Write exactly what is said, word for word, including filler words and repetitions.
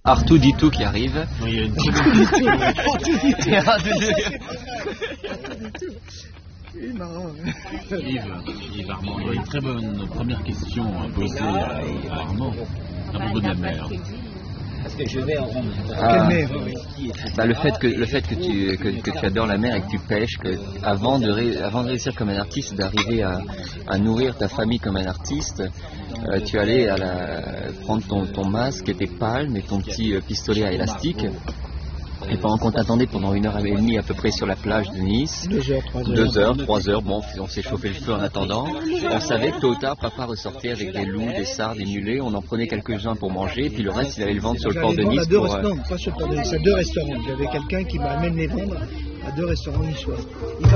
Artuditu qui arrive. Oui, il y a une très bonne question. Yves, Yves Armand, il y a une très bonne première question à poser à, à Armand à propos de la mer. Parce que je vais en Ah. Bah, le fait que le fait que tu que, que tu adores la mer et que tu pêches, que avant de ré, avant de réussir comme un artiste, d'arriver à, à nourrir ta famille comme un artiste, euh, tu allais à la, prendre ton, ton masque et tes palmes et ton petit euh, pistolet à élastique. Et pendant qu'on t'attendait pendant une heure et demie à peu près sur la plage de Nice, Deux heures, trois heures. deux heures, trois heures, bon, on s'est chauffé le feu en attendant. On savait que tôt ou tard, papa ressortait avec des loups, des sards, des mulets. On en prenait quelques-uns pour manger, puis le reste, il allait le vendre sur le port de J'allais Nice. vendre à deux Pour, euh, restaurants, pas sur le port de Nice, à deux restaurants. J'avais quelqu'un qui m'amène les vendre à deux restaurants niçois.